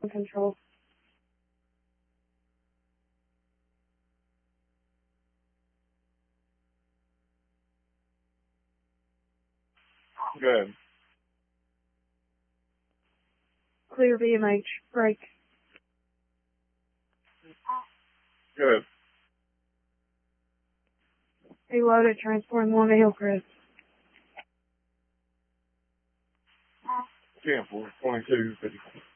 control. Good. Clear VMH. Break. Good. Reloaded. Transporting 1 to Hillcrest. 10-4, 22, 54.